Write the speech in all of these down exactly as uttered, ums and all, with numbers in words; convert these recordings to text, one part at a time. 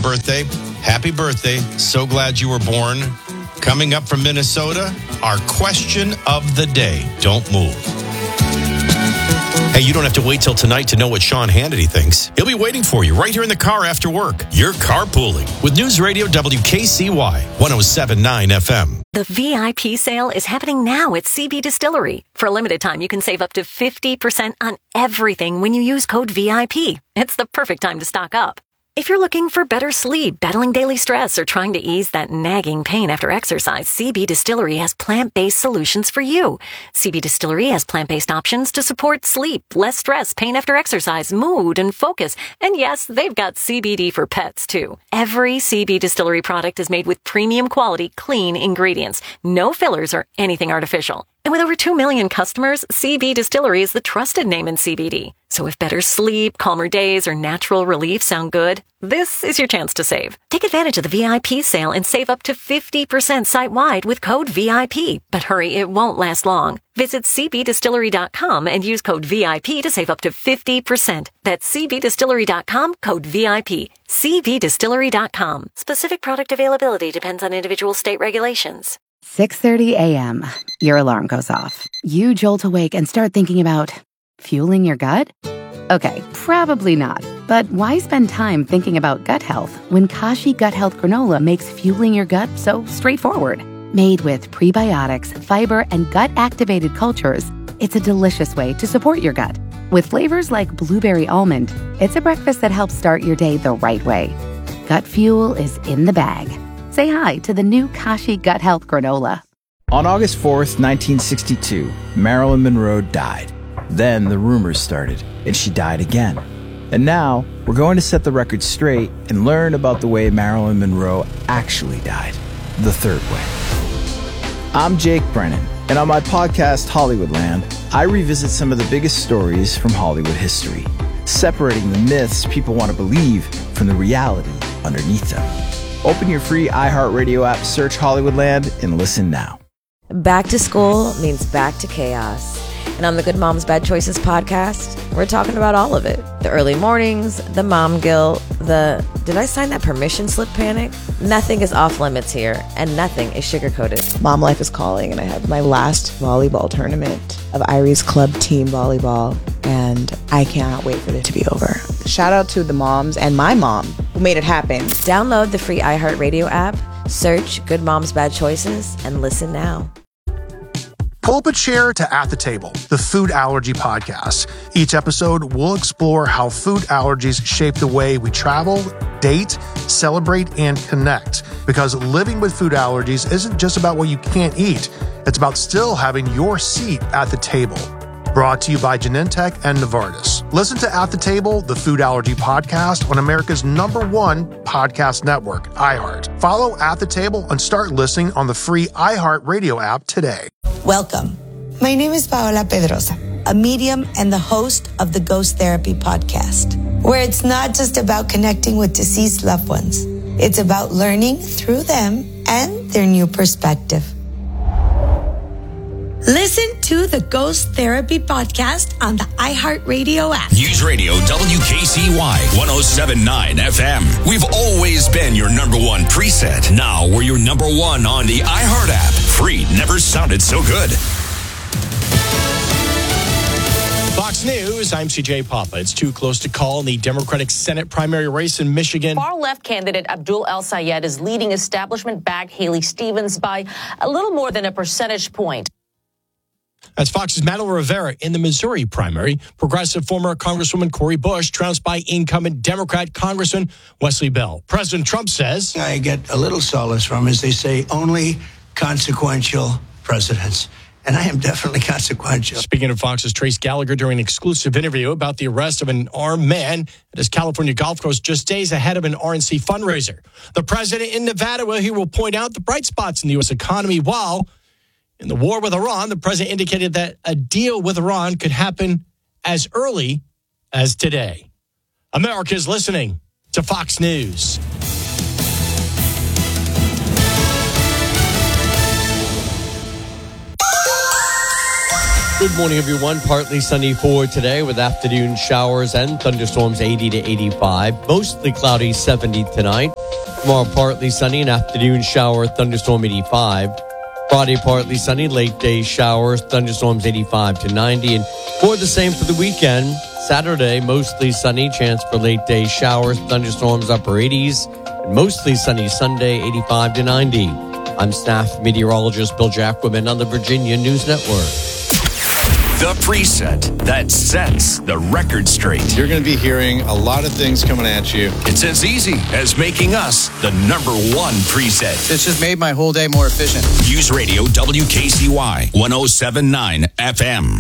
birthday. Happy birthday. So glad you were born. Coming up from Minnesota, our question of the day. Don't move. Hey, you don't have to wait till tonight to know what Sean Hannity thinks. He'll be waiting for you right here in the car after work. You're carpooling with News Radio W K C Y one oh seven point nine F M. The V I P sale is happening now at C B Distillery. For a limited time, you can save up to fifty percent on everything when you use code V I P. It's the perfect time to stock up. If you're looking for better sleep, battling daily stress, or trying to ease that nagging pain after exercise, C B Distillery has plant-based solutions for you. C B Distillery has plant-based options to support sleep, less stress, pain after exercise, mood, and focus. And yes, they've got C B D for pets, too. Every C B Distillery product is made with premium quality, clean ingredients. No fillers or anything artificial. And with over two million customers, C B Distillery is the trusted name in C B D. So if better sleep, calmer days, or natural relief sound good, this is your chance to save. Take advantage of the V I P sale and save up to fifty percent site-wide with code V I P. But hurry, it won't last long. Visit C B distillery dot com and use code V I P to save up to fifty percent. That's C B distillery dot com, code V I P. C B distillery dot com. Specific product availability depends on individual state regulations. six thirty a.m. Your alarm goes off. You jolt awake and start thinking about fueling your gut? Okay, probably not. But why spend time thinking about gut health when Kashi Gut Health Granola makes fueling your gut so straightforward? Made with prebiotics, fiber, and gut-activated cultures, it's a delicious way to support your gut. With flavors like blueberry almond, it's a breakfast that helps start your day the right way. Gut fuel is in the bag. Say hi to the new Kashi Gut Health Granola. On August fourth, nineteen sixty-two, Marilyn Monroe died. Then the rumors started, and she died again. And now, we're going to set the record straight and learn about the way Marilyn Monroe actually died, the third way. I'm Jake Brennan, and on my podcast, Hollywoodland, I revisit some of the biggest stories from Hollywood history, separating the myths people want to believe from the reality underneath them. Open your free iHeartRadio app, search Hollywoodland, and listen now. Back to school means back to chaos. And on the Good Moms Bad Choices podcast, we're talking about all of it. The early mornings, the mom guilt, the did I sign that permission slip panic? Nothing is off limits here, and nothing is sugar-coated. Mom life is calling, and I have my last volleyball tournament of Irie's club team volleyball, and I cannot wait for it to be over. Shout out to the moms and my mom who made it happen. Download the free iHeartRadio app, search Good Moms Bad Choices, and listen now. Pull up a chair to At the Table, the food allergy podcast. Each episode, we'll explore how food allergies shape the way we travel, date, celebrate, and connect. Because living with food allergies isn't just about what you can't eat. It's about still having your seat at the table. Brought to you by Genentech and Novartis. Listen to At the Table, the food allergy podcast on America's number one podcast network, iHeart. Follow At the Table and start listening on the free iHeartRadio app today. Welcome. My name is Paola Pedrosa, a medium and the host of the Ghost Therapy podcast, where it's not just about connecting with deceased loved ones. It's about learning through them and their new perspective. Listen to the Ghost Therapy podcast on the iHeartRadio app. News Radio W K C Y one oh seven point nine F M. We've always been your number one preset. Now we're your number one on the iHeart app. Free never sounded so good. Fox News, I'm C J Papa. It's too close to call in the Democratic Senate primary race in Michigan. Far-left candidate Abdul El-Sayed is leading establishment-backed Haley Stevens by a little more than a percentage point. That's Fox's Madeline Rivera in the Missouri primary. Progressive former Congresswoman Cori Bush trounced by incumbent Democrat Congressman Wesley Bell. President Trump says, I get a little solace from, as they say, only consequential presidents. And I am definitely consequential. Speaking of Fox's Trace Gallagher during an exclusive interview about the arrest of an armed man at his California golf course just days ahead of an R N C fundraiser. The president in Nevada, where he will point out the bright spots in the U S economy, while in the war with Iran, the president indicated that a deal with Iran could happen as early as today. America is listening to Fox News. Good morning, everyone. Partly sunny for today with afternoon showers and thunderstorms eighty to eighty-five. Mostly cloudy seventy tonight. Tomorrow, partly sunny and afternoon shower, thunderstorm eighty-five. Friday, partly sunny, late day showers, thunderstorms eighty-five to ninety. And for the same for the weekend, Saturday, mostly sunny, chance for late day showers, thunderstorms upper eighties. And mostly sunny Sunday, eighty-five to ninety. I'm staff meteorologist Bill Jacquemin on the Virginia News Network. The preset that sets the record straight. You're going to be hearing a lot of things coming at you. It's as easy as making us the number one preset. It's just made my whole day more efficient. News Radio W K C Y one oh seven point nine F M.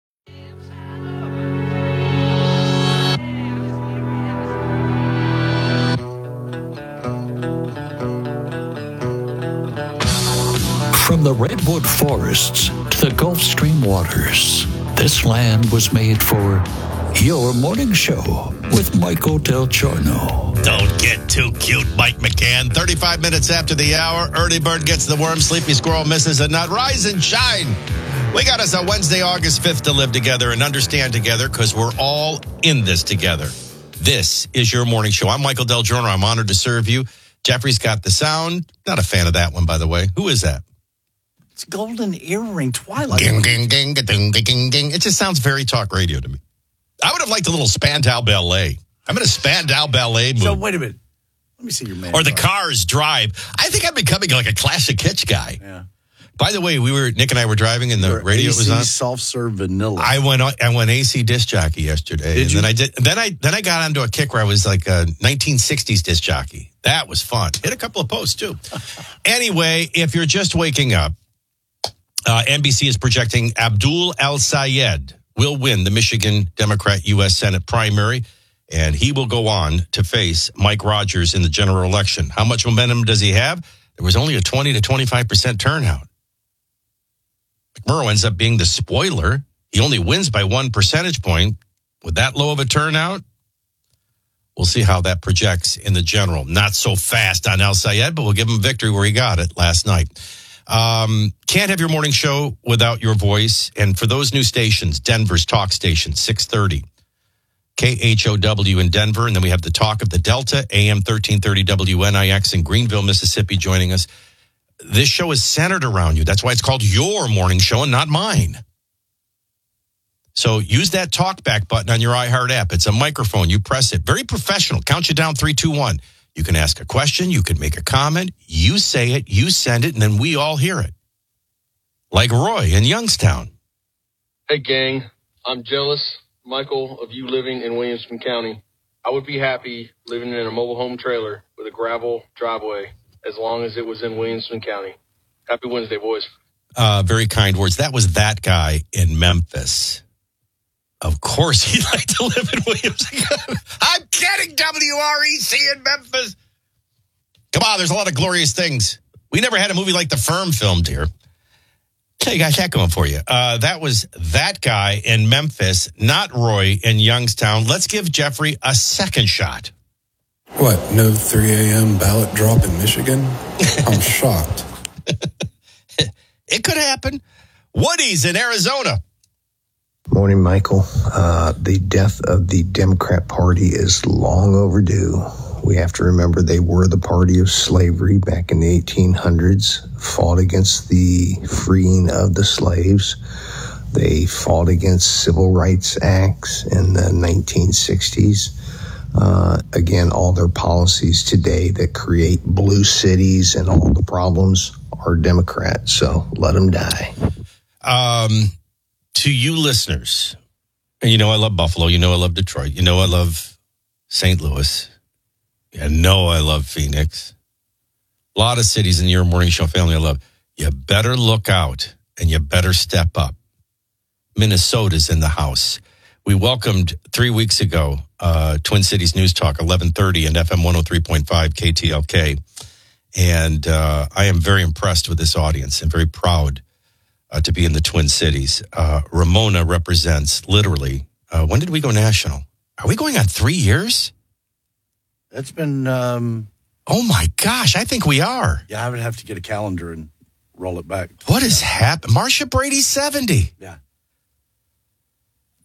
From the redwood forests to the Gulf Stream waters, this land was made for your morning show with Michael Del Giorno. Don't get too cute, Mike McCann. thirty-five minutes after the hour, early bird gets the worm, sleepy squirrel misses a nut. Rise and shine. We got us a Wednesday, August fifth to live together and understand together because we're all in this together. This is your morning show. I'm Michael Del Giorno. I'm honored to serve you. Jeffrey's got the sound. Not a fan of that one, by the way. Who is that? It's Golden Earring Twilight. Ging, ging, ging, ging, ging, ging. It just sounds very talk radio to me. I would have liked a little Spandau Ballet. I'm in a Spandau Ballet mood. So wait a minute. Let me see your man. Or the Cars Drive. I think I'm becoming like a classic hitch guy. Yeah. By the way, we were Nick and I were driving and the Your radio A C was on. Self-serve vanilla. I went on, I went A C disc jockey yesterday. Did and you? then I did then I then I got onto a kick where I was like a nineteen sixties disc jockey. That was fun. Hit a couple of posts too. Anyway, if you're just waking up, uh, N B C is projecting Abdul El-Sayed will win the Michigan Democrat U S Senate primary, and he will go on to face Mike Rogers in the general election. How much momentum does he have? There was only a twenty to twenty-five percent turnout. McMurrow ends up being the spoiler. He only wins by one percentage point. With that low of a turnout, we'll see how that projects in the general. Not so fast on El-Sayed, but we'll give him victory where he got it last night. Um, can't have your morning show without your voice. And for those new stations, Denver's talk station, six thirty. K H O W in Denver. And then we have the talk of the Delta, A M thirteen thirty W N I X in Greenville, Mississippi, joining us. This show is centered around you. That's why it's called your morning show and not mine. So use that talkback button on your iHeart app. It's a microphone. You press it. Very professional. Count you down, three, two, one. You can ask a question. You can make a comment. You say it. You send it. And then we all hear it. Like Roy in Youngstown. Hey, gang. I'm jealous, Michael, of you living in Williamson County. I would be happy living in a mobile home trailer with a gravel driveway as long as it was in Williamson County. Happy Wednesday, boys. Uh, very kind words. That was that guy in Memphis. Of course he'd like to live in Williamson County. I'm kidding, W R E C in Memphis. Come on, there's a lot of glorious things. We never had a movie like The Firm filmed here. So you got that going for you. Uh, that was that guy in Memphis, not Roy in Youngstown. Let's give Jeffrey a second shot. What, no three a.m. ballot drop in Michigan? I'm shocked. It could happen. Woody's in Arizona. Morning, Michael. Uh, the death of the Democrat Party is long overdue. We have to remember they were the party of slavery back in the eighteen hundreds, fought against the freeing of the slaves. They fought against civil rights acts in the nineteen sixties. Uh, again, all their policies today that create blue cities and all the problems are Democrats. So let them die. Um, to you listeners, and you know I love Buffalo, you know I love Detroit, you know I love Saint Louis, you know I love Phoenix. A lot of cities in your morning show family I love. You better look out and you better step up. Minnesota's in the house. We welcomed three weeks ago uh, Twin Cities News Talk, eleven thirty and F M one oh three point five K T L K. And uh, I am very impressed with this audience and very proud uh, to be in the Twin Cities. Uh, Ramona represents literally, uh, when did we go national? Are we going on three years? That's been... Um, oh, my gosh, I think we are. Yeah, I would have to get a calendar and roll it back. What has happened? Marcia Brady's seventy. Yeah.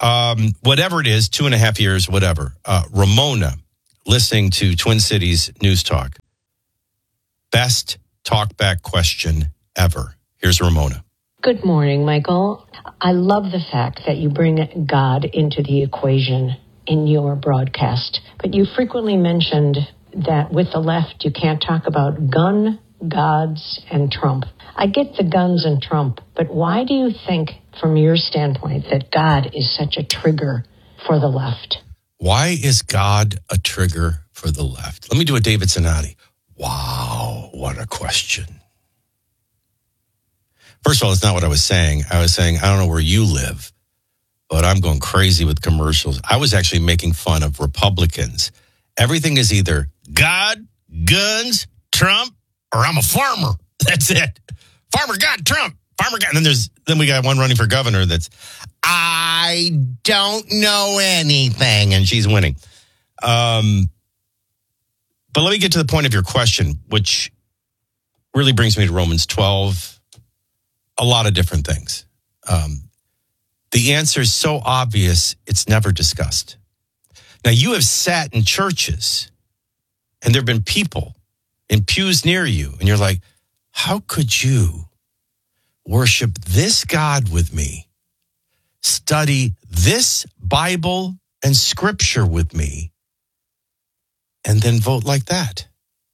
Um, whatever it is, two and a half years, whatever. Uh, Ramona, listening to Twin Cities News Talk. Best talkback question ever. Here's Ramona. Good morning, Michael. I love the fact that you bring God into the equation in your broadcast, but you frequently mentioned that with the left, you can't talk about gun, gods, and Trump. I get the guns and Trump, but why do you think, from your standpoint, that God is such a trigger for the left? Why is God a trigger for the left? Let me do a David Sonati. Wow, what a question. First of all, it's not what I was saying. I was saying, I don't know where you live, but I'm going crazy with commercials. I was actually making fun of Republicans. Everything is either God, guns, Trump, or I'm a farmer. That's it. Farmer God, Trump. Farmer God. And then there's then we got one running for governor that's, I don't know anything, and she's winning. Um, but let me get to the point of your question, which really brings me to Romans twelve. A lot of different things. Um, the answer is so obvious, it's never discussed. Now, you have sat in churches, and there have been people in pews near you, and you're like, how could you worship this God with me, study this Bible and scripture with me, and then vote like that?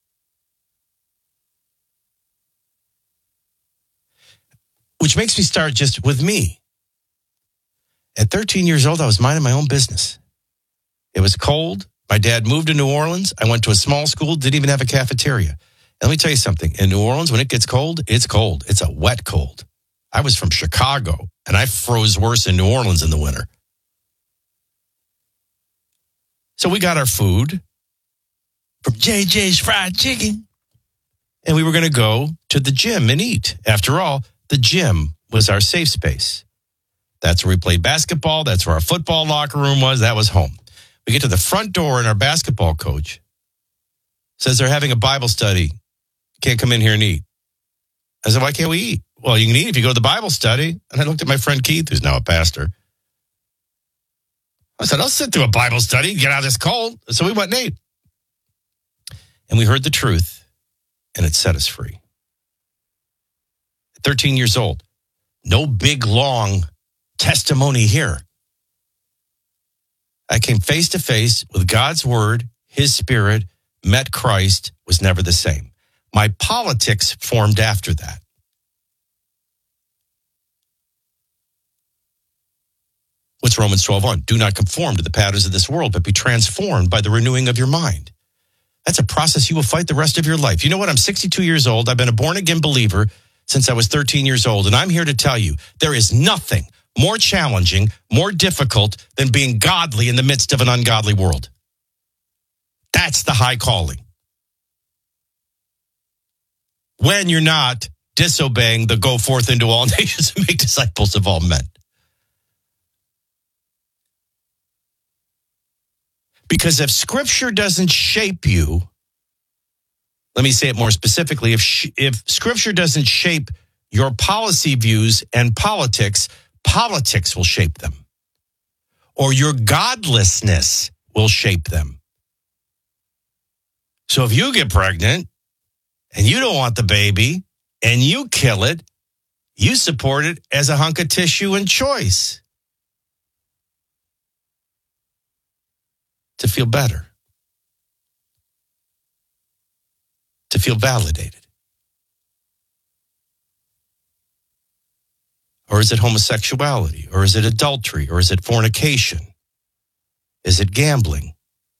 Which makes me start just with me. At thirteen years old, I was minding my own business. It was cold. My dad moved to New Orleans. I went to a small school, didn't even have a cafeteria. And let me tell you something. In New Orleans, when it gets cold, it's cold. It's a wet cold. I was from Chicago, and I froze worse in New Orleans in the winter. So we got our food from J J's Fried Chicken, and we were going to go to the gym and eat. After all, the gym was our safe space. That's where we played basketball. That's where our football locker room was. That was home. We get to the front door, and our basketball coach says they're having a Bible study. Can't come in here and eat. I said, why can't we eat? Well, you can eat if you go to the Bible study. And I looked at my friend Keith, who's now a pastor. I said, I'll sit through a Bible study and get out of this cold. So we went and ate. And we heard the truth, and it set us free. thirteen years old. No big, long testimony here. I came face to face with God's word, his spirit, met Christ, was never the same. My politics formed after that. What's Romans twelve one? Do not conform to the patterns of this world, but be transformed by the renewing of your mind. That's a process you will fight the rest of your life. You know what? I'm sixty-two years old. I've been a born-again believer since I was thirteen years old. And I'm here to tell you, there is nothing more challenging, more difficult than being godly in the midst of an ungodly world. That's the high calling. When you're not disobeying the go forth into all nations and make disciples of all men. Because if scripture doesn't shape you, let me say it more specifically, if sh- if scripture doesn't shape your policy views and politics, politics will shape them. Or your godlessness will shape them. So if you get pregnant and you don't want the baby and you kill it, you support it as a hunk of tissue and choice. To feel better. To feel validated. Or is it homosexuality? Or is it adultery? Or is it fornication? Is it gambling?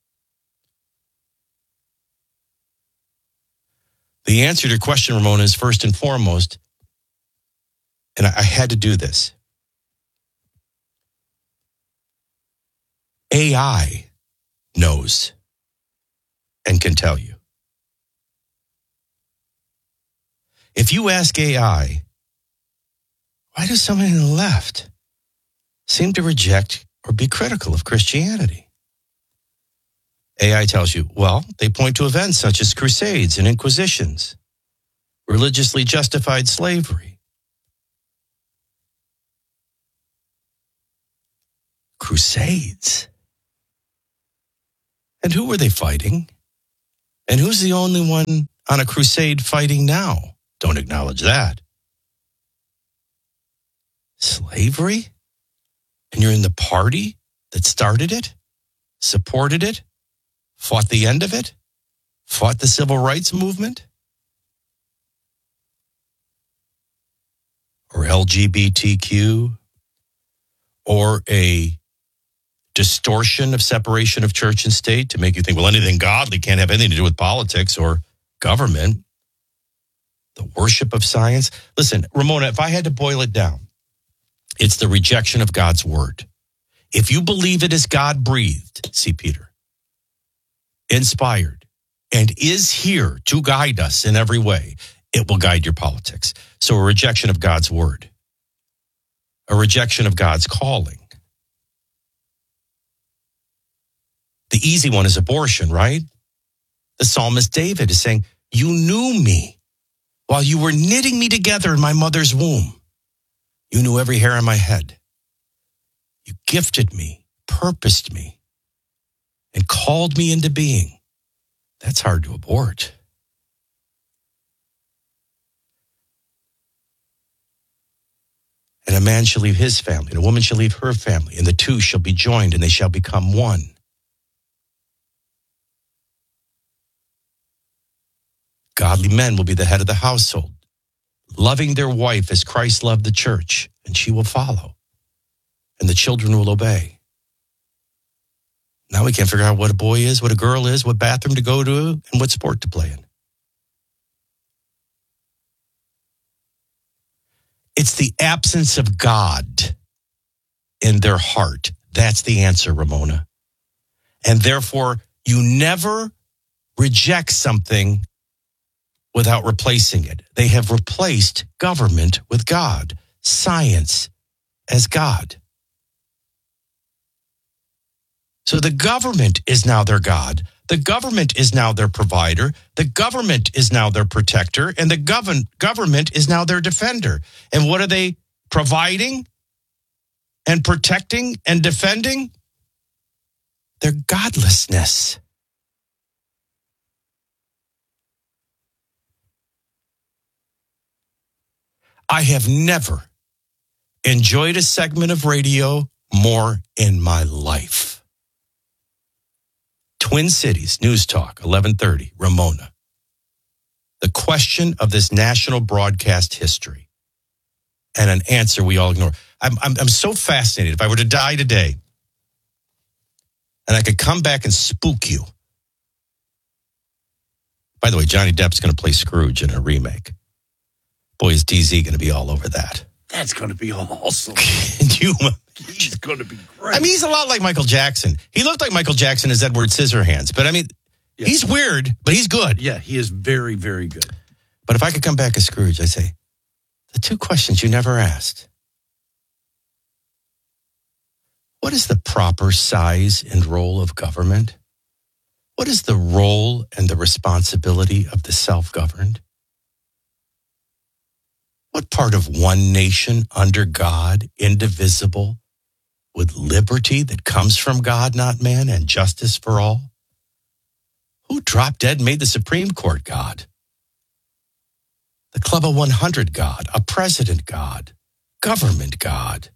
The answer to your question, Ramona, is first and foremost, and I had to do this. A I knows and can tell you. If you ask A I, why do so many on the left seem to reject or be critical of Christianity? A I tells you, well, they point to events such as crusades and inquisitions, religiously justified slavery. crusades. And who were they fighting? And who's the only one on a crusade fighting now? Don't acknowledge that. Slavery? And you're in the party that started it, supported it, fought the end of it, fought the civil rights movement? Or L G B T Q? Or a distortion of separation of church and state to make you think, well, anything godly can't have anything to do with politics or government. The worship of science. Listen, Ramona, if I had to boil it down, it's the rejection of God's word. If you believe it is God-breathed, see Peter, inspired, and is here to guide us in every way, it will guide your politics. So a rejection of God's word, a rejection of God's calling. The easy one is abortion, right? The psalmist David is saying, you knew me while you were knitting me together in my mother's womb. You knew every hair on my head. You gifted me, purposed me, and called me into being. That's hard to abort. And a man shall leave his family, and a woman shall leave her family, and the two shall be joined, and they shall become one. Godly men will be the head of the household, loving their wife as Christ loved the church, and she will follow, and the children will obey. Now we can't figure out what a boy is, what a girl is, what bathroom to go to, and what sport to play in. It's the absence of God in their heart. That's the answer, Ramona. And therefore, you never reject something without replacing it. They have replaced government with God, science as God. So the government is now their God. The government is now their provider. The government is now their protector. And the govern- government is now their defender. And what are they providing and protecting and defending? Their godlessness. I have never enjoyed a segment of radio more in my life. Twin Cities News Talk, eleven thirty, Ramona. The question of this national broadcast history and an answer we all ignore. I'm, I'm, I'm so fascinated. If I were to die today and I could come back and spook you. By the way, Johnny Depp's going to play Scrooge in a remake. Boy, is D Z going to be all over that. That's going to be awesome. Can you imagine? He's going to be great. I mean, he's a lot like Michael Jackson. He looked like Michael Jackson as Edward Scissorhands. But I mean, yeah. He's weird, but he's good. Yeah, he is very, very good. But if I could come back as Scrooge, I'd say, the two questions you never asked. What is the proper size and role of government? What is the role and the responsibility of the self-governed? What part of one nation under God, indivisible, with liberty that comes from God, not man, and justice for all? Who dropped dead and made the Supreme Court God? The Club of one hundred God, a president God, government God.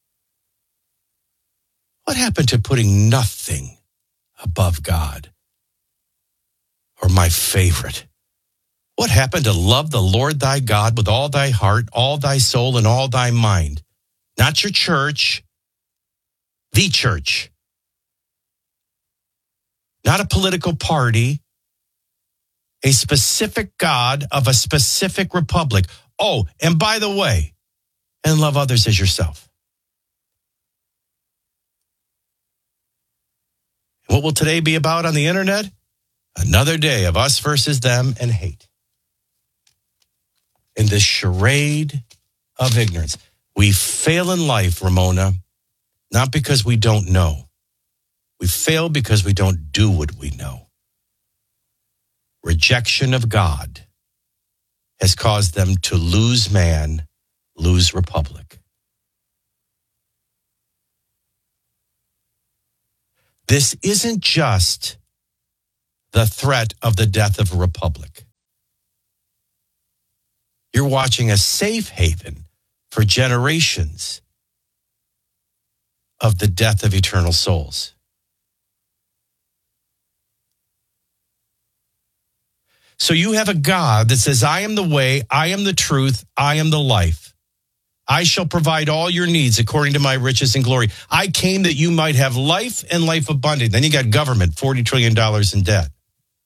What happened to putting nothing above God? Or my favorite, what happened to love the Lord thy God with all thy heart, all thy soul, and all thy mind? Not your church, the church. Not a political party, a specific God of a specific republic. Oh, and by the way, and love others as yourself. What will today be about on the internet? Another day of us versus them and hate. In this charade of ignorance. We fail in life, Ramona, not because we don't know. We fail because we don't do what we know. Rejection of God has caused them to lose man, lose republic. This isn't just the threat of the death of a republic. You're watching a safe haven for generations of the death of eternal souls. So you have a God that says, I am the way, I am the truth, I am the life. I shall provide all your needs according to my riches and glory. I came that you might have life and life abundant. Then you got government, forty trillion dollars in debt.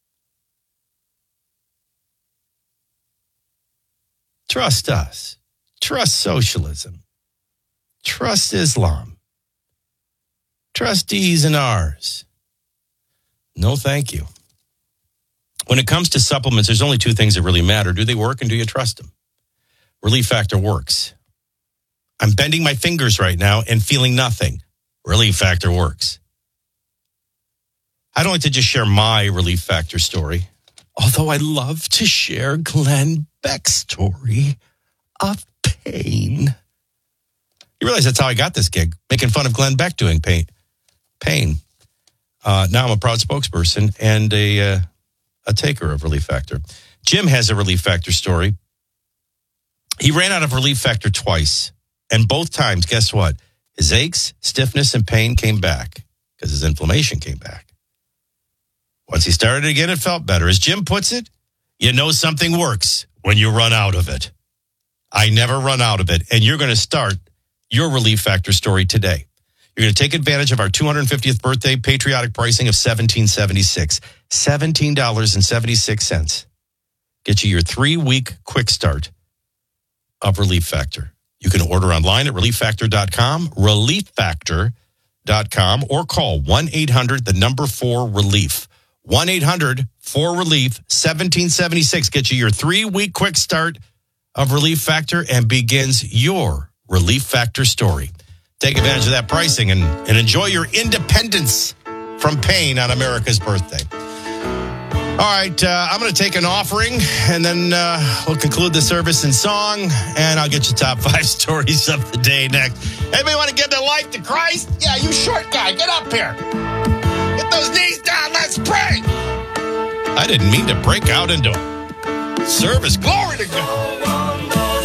Trust us. Trust socialism. Trust Islam. Trust D's and R's. No, thank you. When it comes to supplements, there's only two things that really matter. Do they work and do you trust them? Relief Factor works. I'm bending my fingers right now and feeling nothing. Relief Factor works. I don't like to just share my Relief Factor story, although I love to share Glenn Beck's story of pain. You realize that's how I got this gig, making fun of Glenn Beck doing pain. Pain. Uh, now I'm a proud spokesperson and a uh, a taker of Relief Factor. Jim has a Relief Factor story. He ran out of Relief Factor twice. And both times, guess what? His aches, stiffness, and pain came back because his inflammation came back. Once he started again, it felt better. As Jim puts it, you know something works when you run out of it. I never run out of it. And you're going to start your Relief Factor story today. You're going to take advantage of our two hundred fiftieth birthday patriotic pricing of seventeen seventy-six. seventeen dollars and seventy-six cents. Get you your three-week quick start of Relief Factor. You can order online at relief factor dot com, relief factor dot com, or call one eight hundred, the number four relief. one eight hundred four relief, seventeen seventy-six. Get you your three-week quick start of Relief Factor and begins your Relief Factor story. Take advantage of that pricing and, and enjoy your independence from pain on America's birthday. All right, uh, I'm going to take an offering, and then uh, we'll conclude the service in song, and I'll get you top five stories of the day next. Anybody want to give their life to Christ? Yeah, you short guy, get up here. Get those knees down, let's pray. I didn't mean to break out into service. Glory to God.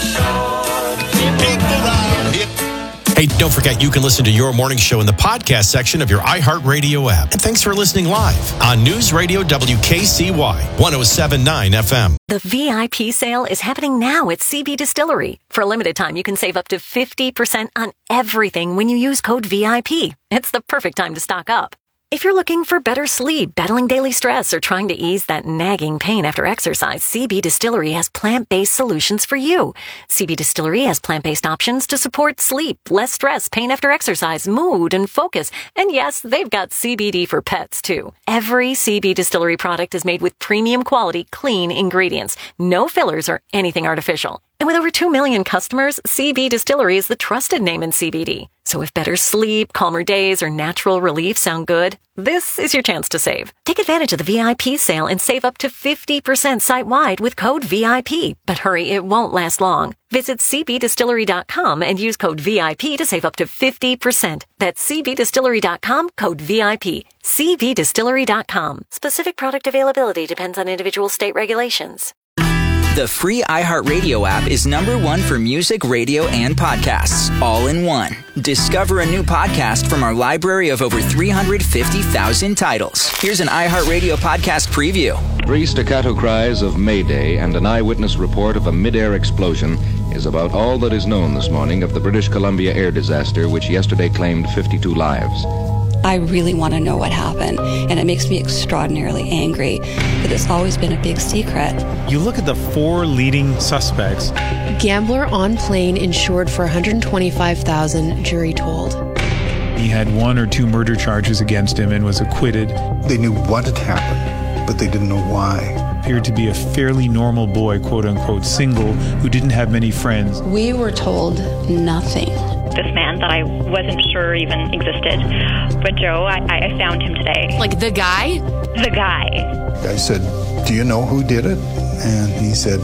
People around here. Hey, don't forget, you can listen to Your Morning Show in the podcast section of your iHeartRadio app. And thanks for listening live on News Radio W K C Y one oh seven point nine F M. The V I P sale is happening now at C B Distillery. For a limited time, you can save up to fifty percent on everything when you use code V I P. It's the perfect time to stock up. If you're looking for better sleep, battling daily stress, or trying to ease that nagging pain after exercise, C B Distillery has plant-based solutions for you. C B Distillery has plant-based options to support sleep, less stress, pain after exercise, mood, and focus. And yes, they've got C B D for pets, too. Every C B Distillery product is made with premium quality, clean ingredients. No fillers or anything artificial. And with over two million customers, C B Distillery is the trusted name in C B D. So if better sleep, calmer days, or natural relief sound good, this is your chance to save. Take advantage of the V I P sale and save up to fifty percent site-wide with code V I P. But hurry, it won't last long. Visit c b distillery dot com and use code V I P to save up to fifty percent. That's c b distillery dot com, code V I P. c b distillery dot com. Specific product availability depends on individual state regulations. The free iHeartRadio app is number one for music, radio, and podcasts, all in one. Discover a new podcast from our library of over three hundred fifty thousand titles. Here's an iHeartRadio podcast preview. Three staccato cries of Mayday and an eyewitness report of a mid-air explosion is about all that is known this morning of the British Columbia air disaster, which yesterday claimed fifty-two lives. I really want to know what happened, and it makes me extraordinarily angry that it's always been a big secret. You look at the four leading suspects. Gambler on plane insured for one hundred twenty-five thousand dollars, jury told. He had one or two murder charges against him and was acquitted. They knew what had happened, but they didn't know why. Appeared to be a fairly normal boy, quote unquote, single, who didn't have many friends. We were told nothing. This man that I wasn't sure even existed. But Joe, I, I found him today. Like the guy? The guy. I said, do you know who did it? And he said,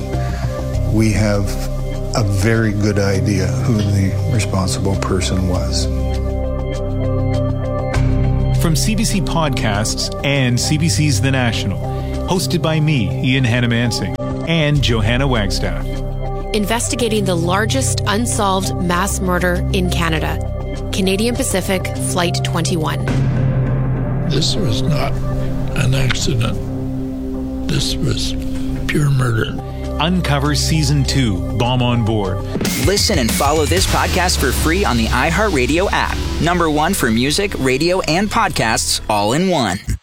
we have a very good idea who the responsible person was. from C B C Podcasts and C B C's The National. Hosted by me, Ian Hannamansing, and Johanna Wagstaff. Investigating the largest unsolved mass murder in Canada. Canadian Pacific Flight twenty-one. This was not an accident. This was pure murder. Uncover Season two, Bomb on Board. Listen and follow this podcast for free on the iHeartRadio app. Number one for music, radio, and podcasts all in one.